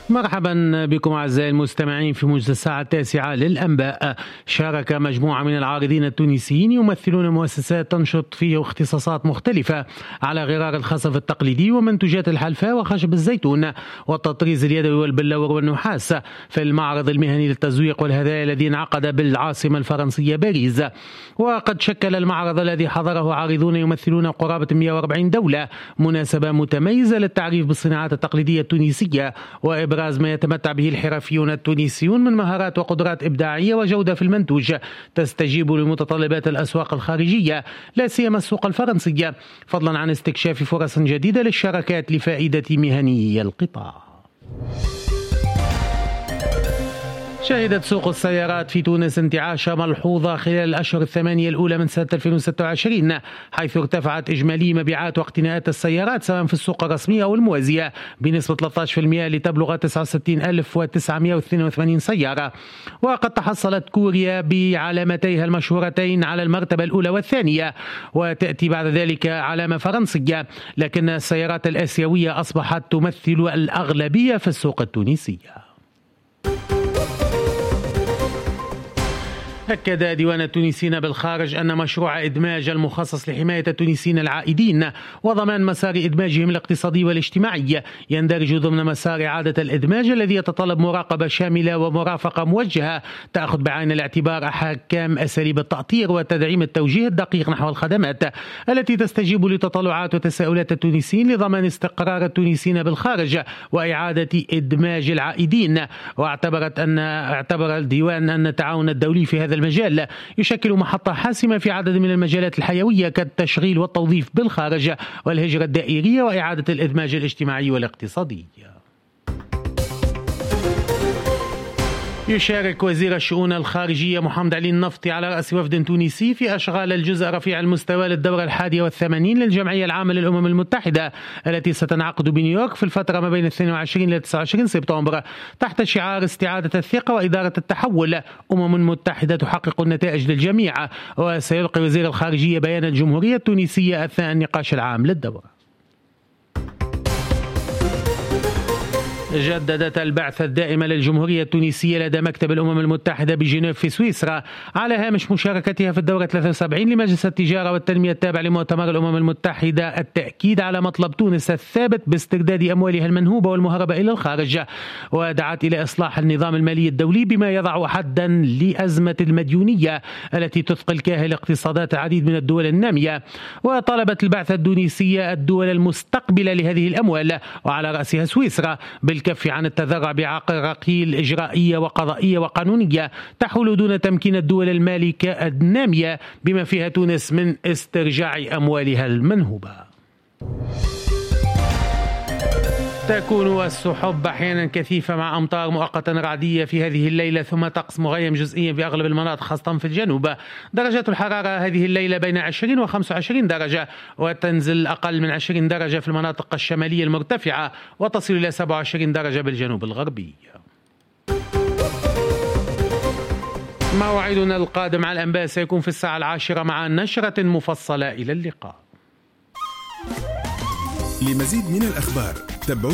مرحبا بكم أعزائي المستمعين في موجز الساعة 9 للأنباء. شارك مجموعة من العارضين التونسيين يمثلون مؤسسات تنشط في اختصاصات مختلفة على غرار الخصف التقليدي ومنتوجات الحلفاء وخشب الزيتون والتطريز اليدوي والبلور والنحاس في المعرض المهني للتزويق والهدايا الذي انعقد بالعاصمة الفرنسية باريس. وقد شكل المعرض الذي حضره عارضون يمثلون قرابة 140 دولة مناسبة متميزة للتعريف بالصناعات التقليدية التونسية وإبراز ما يتمتع به الحرفيون التونسيون من مهارات وقدرات إبداعية وجودة في المنتوج تستجيب لمتطلبات الأسواق الخارجية لا سيما السوق الفرنسية، فضلا عن استكشاف فرص جديدة للشراكات لفائدة مهنيي القطاع. شهدت سوق السيارات في تونس انتعاشة ملحوظة خلال الأشهر الثمانية الأولى من سنة 2026، حيث ارتفعت إجمالي مبيعات واقتناءات السيارات سواء في السوق الرسمية أو الموازية بنسبة 13% لتبلغ 69982 سيارة. وقد تحصلت كوريا بعلامتيها المشهورتين على المرتبة الأولى والثانية، وتأتي بعد ذلك علامة فرنسية، لكن السيارات الآسيوية أصبحت تمثل الأغلبية في السوق التونسية. أكد ديوان التونسيين بالخارج أن مشروع إدماج المخصص لحماية التونسيين العائدين وضمان مسار إدماجهم الاقتصادي والاجتماعي يندرج ضمن مسار إعادة الإدماج الذي يتطلب مراقبة شاملة ومرافقة موجهة تأخذ بعين الاعتبار أحكام أساليب التأطير وتدعيم التوجيه الدقيق نحو الخدمات التي تستجيب لتطلعات وتساؤلات التونسيين لضمان استقرار التونسيين بالخارج وإعادة إدماج العائدين. واعتبر الديوان أن التعاون الدولي في هذا المجال يشكل محطة حاسمة في عدد من المجالات الحيوية كالتشغيل والتوظيف بالخارج والهجرة الدائرية وإعادة الإدماج الاجتماعي والاقتصادي. يشارك وزير الشؤون الخارجية محمد علي النفطي على رأس وفد تونسي في أشغال الجزء رفيع المستوى للدورة 81 للجمعية العامة للأمم المتحدة التي ستنعقد بنيويورك في الفترة ما بين 22 إلى 29 سبتمبر تحت شعار استعادة الثقة وإدارة التحول، متحدة تحقق النتائج للجميع. وسيلقي وزير الخارجية بيان الجمهورية التونسية أثناء النقاش العام للدورة. جددت البعثة الدائمة للجمهورية التونسية لدى مكتب الأمم المتحدة بجنيف في سويسرا على هامش مشاركتها في الدورة 73 لمجلس التجارة والتنمية التابع لمؤتمر الأمم المتحدة التأكيد على مطلب تونس الثابت باسترداد أموالها المنهوبة والمهربة إلى الخارج، ودعت إلى إصلاح النظام المالي الدولي بما يضع حدا لأزمة المديونية التي تثقل كاهل اقتصادات العديد من الدول النامية. وطلبت البعثة التونسية الدول المستقبلة لهذه الأموال وعلى رأسها سويسرا بالكف عن التذرع بعراقيل إجرائية وقضائية وقانونية تحول دون تمكين الدول المالكة النامية بما فيها تونس من استرجاع أموالها المنهوبة. تكون السحب أحيانا كثيفة مع أمطار مؤقتا رعدية في هذه الليلة، ثم طقس مغيم جزئيا في أغلب المناطق خاصة في الجنوب. درجات الحرارة هذه الليلة بين 20 و 25 درجة، وتنزل أقل من 20 درجة في المناطق الشمالية المرتفعة وتصل إلى 27 درجة بالجنوب الغربي. موعدنا القادم على الأنباء سيكون في الساعة 10 مع نشرة مفصلة. إلى اللقاء. لمزيد من الأخبار تابعونا